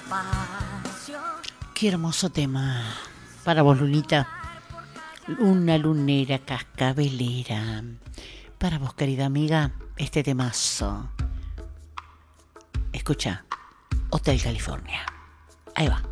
Qué hermoso tema. Para vos, Lunita. Una lunera cascabelera. Para vos, querida amiga, este temazo. Escucha, Hotel California. Ahí va.